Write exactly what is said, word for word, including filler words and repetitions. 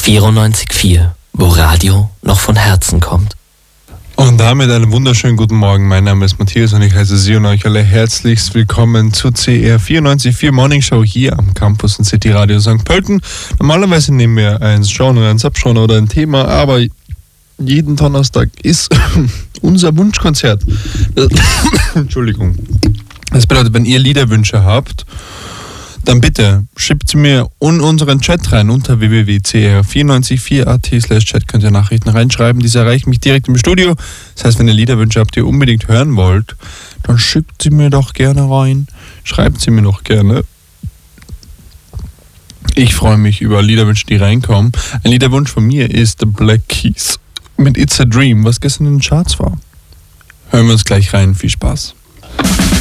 vierundneunzig Komma vier, wo Radio noch von Herzen kommt. Und damit einen wunderschönen guten Morgen. Mein Name ist Matthias und ich heiße Sie und euch alle herzlichst willkommen zur C R vierundneunzig Komma vier Morning Show hier am Campus und City Radio Sankt Pölten. Normalerweise nehmen wir ein Genre, ein Subgenre oder ein Thema, aber jeden Donnerstag ist unser Wunschkonzert. Entschuldigung. Das bedeutet, wenn ihr Liederwünsche habt, dann bitte schickt sie mir in unseren Chat rein unter w w w punkt c r vierundneunzig Komma vier punkt a t slash chat. Könnt ihr Nachrichten reinschreiben, diese erreichen mich direkt im Studio. Das heißt, wenn ihr Liederwünsche habt, die ihr unbedingt hören wollt, dann schickt sie mir doch gerne rein. Schreibt sie mir doch gerne. Ich freue mich über Liederwünsche, die reinkommen. Ein Liederwunsch von mir ist The Black Keys mit It's a Dream, was gestern in den Charts war. Hören wir uns gleich rein. Viel Spaß.